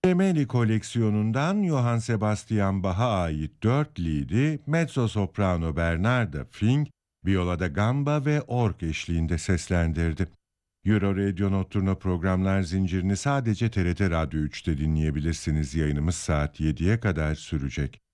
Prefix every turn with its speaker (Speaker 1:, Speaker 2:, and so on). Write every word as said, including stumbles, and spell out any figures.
Speaker 1: Gemelli koleksiyonundan Johann Sebastian Bach'a ait dört liedi mezzo-soprano Bernarda Fink, viola da gamba ve org eşliğinde seslendirdi. Euro Radio Nocturno programlar zincirini sadece T R T Radyo üçte dinleyebilirsiniz. Yayınımız saat yediye kadar sürecek.